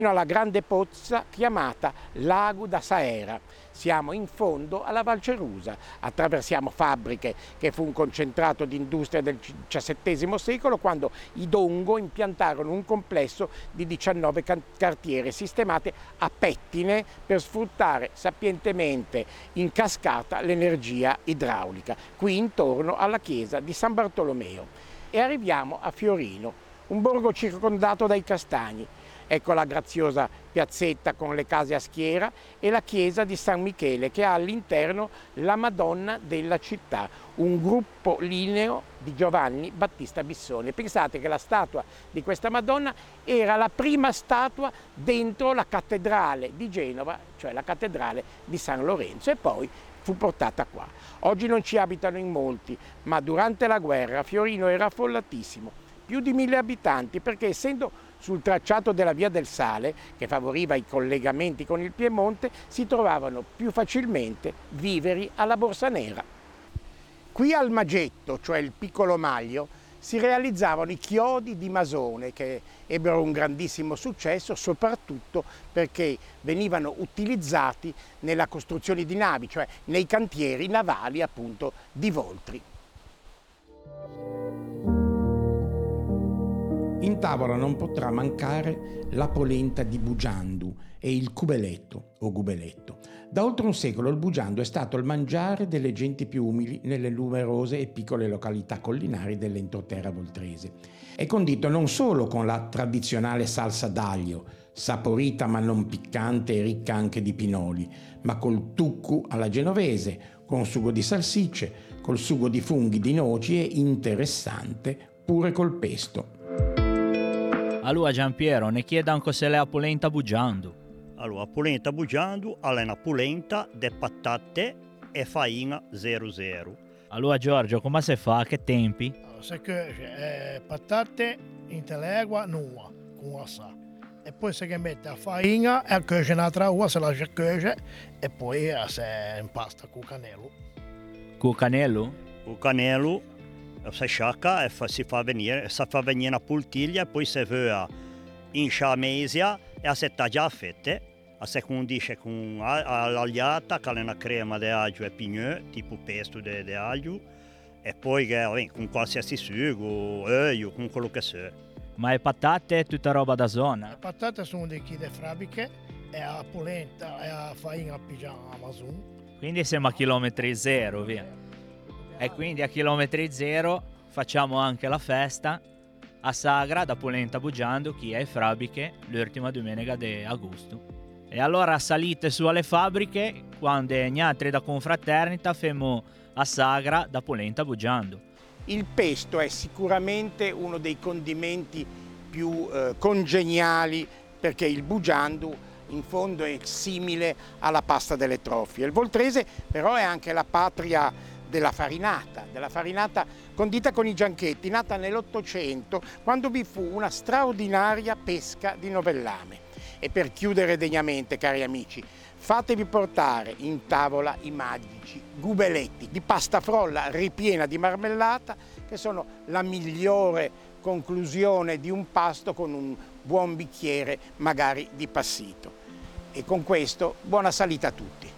alla grande pozza chiamata Lago da Saera. Siamo in fondo alla Val Cerusa, attraversiamo fabbriche che fu un concentrato di industria del XVII secolo, quando i Dongo impiantarono un complesso di 19 cartiere sistemate a pettine per sfruttare sapientemente in cascata l'energia idraulica, qui intorno alla chiesa di San Bartolomeo. E arriviamo a Fiorino, un borgo circondato dai castagni. Ecco la graziosa piazzetta con le case a schiera e la chiesa di San Michele, che ha all'interno la Madonna della città, un gruppo lineo di Giovanni Battista Bissoni. Pensate che la statua di questa Madonna era la prima statua dentro la cattedrale di Genova, cioè la cattedrale di San Lorenzo, e poi fu portata qua. Oggi non ci abitano in molti, ma durante la guerra Fiorino era affollatissimo, più di 1000 abitanti, perché essendo sul tracciato della Via del Sale, che favoriva i collegamenti con il Piemonte, si trovavano più facilmente viveri alla Borsa Nera. Qui al Magetto, cioè il Piccolo Maglio, si realizzavano i chiodi di masone, che ebbero un grandissimo successo, soprattutto perché venivano utilizzati nella costruzione di navi, cioè nei cantieri navali appunto di Voltri. In tavola non potrà mancare la polenta di Bugiandu e il cubeletto o gubeletto. Da oltre un secolo il bugiandu è stato il mangiare delle genti più umili nelle numerose e piccole località collinari dell'entroterra voltrese. È condito non solo con la tradizionale salsa d'aglio, saporita ma non piccante e ricca anche di pinoli, ma col tuccu alla genovese, con sugo di salsicce, col sugo di funghi di noci e, interessante, pure col pesto. Allora Giampiero, ne chiedo anche se lei ha polenta bugiandu. Allora, polenta bugiandu è una polenta di patate e farina 00. Allora Giorgio, come si fa? Che tempi? Allora, si cuoce patate in telegua nua con la sal. E poi si mette la farina e cuoce un'altra ora, si lascia cuocere e poi si impasta con canello. Con canello? Con canello si sciacca e si fa venire una poltiglia e poi si va in sciamesia e si taglia a fette. Si condisce con l'agliata, che è una crema di aglio e pignò, tipo pesto di aglio, e poi con qualsiasi sugo, olio, con quello che sia. Ma le patate è tutta roba da zona? Le patate sono di frabiche e la polenta e la farina pigiama Amazon. Quindi siamo a chilometri zero, via. E quindi a chilometri zero facciamo anche la festa a Sagra da polenta bugiandu, che è frabiche, l'ultima domenica di agosto. E allora salite su alle fabbriche quando gli altri da confraternita femo a Sagra da polenta bugiandu. Il pesto è sicuramente uno dei condimenti più congeniali, perché il bugiandu in fondo è simile alla pasta delle trofie. Il Voltrese però è anche la patria della farinata condita con i gianchetti, nata nell'Ottocento, quando vi fu una straordinaria pesca di novellame. E per chiudere degnamente, cari amici, fatevi portare in tavola i magici gubeletti di pasta frolla ripiena di marmellata, che sono la migliore conclusione di un pasto con un buon bicchiere magari di passito. E con questo buona salita a tutti.